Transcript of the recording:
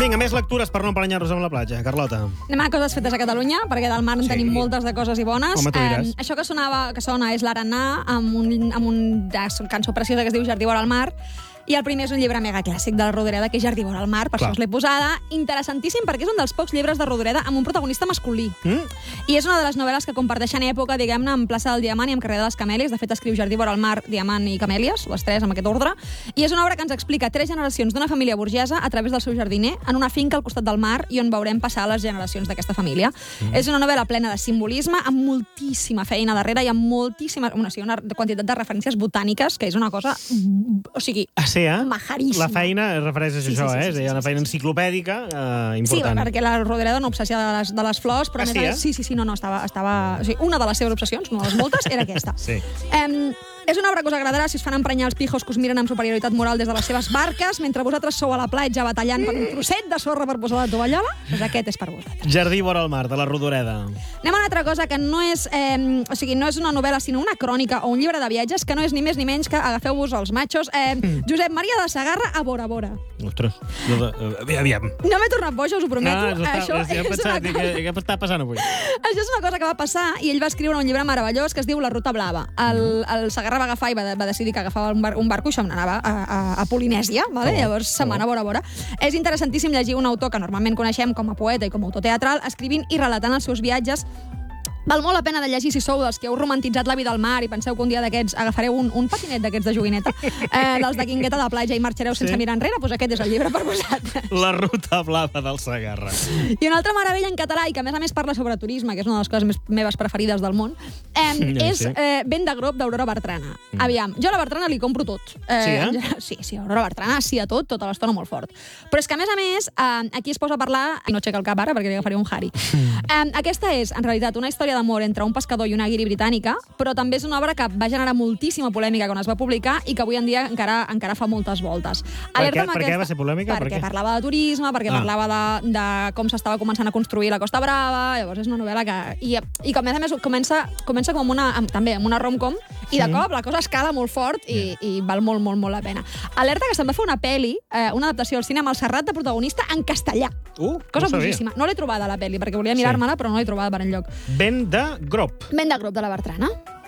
Vinga, més lectures per no emprenyar-nos amb la platja. Carlota. Anem a coses fetes a Catalunya, perquè del mar en tenim moltes de coses i bones. Home, tu diràs. Això que sona és l'Aranà, amb una cançó preciosa que es diu Jardí vora el mar, i el primer és un llibre mega clàssic de la Rodoreda, que és Jardí vora el mar, per això us l'he posada. Interessantíssim, perquè és un dels pocs llibres de Rodoreda amb un protagonista masculí. I és una de les novel·les que comparteixen època, diguem-ne, en plaça del Diamant i en carrer de les Camèlies. De fet, escriu Jardí vora el mar, Diamant i Camèlies, les tres amb aquest ordre. I és una obra que ens explica 3 generacions d'una família burgesa a través del seu jardiner en una finca al costat del mar i on veurem passar les generacions d'aquesta família. És una novel·la plena de simbolisme, amb moltíssima feina darrere i amb moltíssima... una quantitat de referències botàniques, que és una cosa... O sigui... Sí, majaríssima. La feina es refereix a això, és una feina enciclopèdica important. Sí, perquè la Rodoreda no obsessió de les flors, però sí, estava... O sigui, una de les seves obsessions, una de les moltes, era aquesta. Sí. És una obra que us agradarà si us fan emprenyar els pijos que us miren amb superioritat moral des de les seves barques, mentre vosaltres sou a la platja batallant per un trosset de sorra per posar la tovallola, doncs aquest és per vosaltres. Jardí vora el mar, de la Rodoreda. Anem a una altra cosa que no és... o sigui, no és una novel·la, sinó una crònica o un llibre de viatges, que no és ni més ni menys que agafeu-vos els machos. Josep Maria de Sagarra a Bora Bora. Ostres, aviam. No m'he tornat boja, us ho prometo. Què està passant avui? Això és una cosa que va passar i ell va escriure un llibre meravellós que es diu La ruta blava. El Sagarra va agafar i va decidir que agafava un barco i se'n anava a Polinèsia, vale? Llavors se'n va anar a Bora Bora. És interessantíssim llegir un autor que normalment coneixem com a poeta i com a autor teatral, escrivint i relatant els seus viatges. Val molt la pena de llegir si sou dels que heu romantitzat la vida al mar i penseu que un dia d'aquests agafareu un patinet d'aquests de joguineta, dels de guingueta de platja i marxareu sense mirar enrere, doncs aquest és el llibre per vosaltres. La ruta blava del Sagarra. I una altra meravella en català, i que a més parla sobre turisme, que és una de les coses meves preferides del món, és Vent de grop d'Aurora Bertrana. Aviam, jo a la Bertrana li compro tot. Sí, Aurora Bertrana sí a tot, tota l'estona molt fort. Però és que a més, aquí es posa a parlar, i no aixeca el cap ara perquè li agafaré un Harry. Aquesta és, en realitat, una història d'amor entre un pescador i una guiri britànica, però també és una obra que va generar moltíssima polèmica quan es va publicar i que avui en dia encara fa moltes voltes. Per què va ser polèmica? Perquè parlava de turisme, perquè parlava de com s'estava començant a construir la Costa Brava, llavors és una novel·la que... I que a més comença com també amb una rom-com, i de cop la cosa escala molt fort i val molt, molt, molt la pena. Alerta que se'n va fer una pel·li, una adaptació al cinema, el Serrat de protagonista en castellà. Cosa boníssima. No l'he trobada, la pel·li, perquè volia mirar-me-la, però no l'he trobada per enlloc. Vent de grop. Vent de grop, de la Bertrana.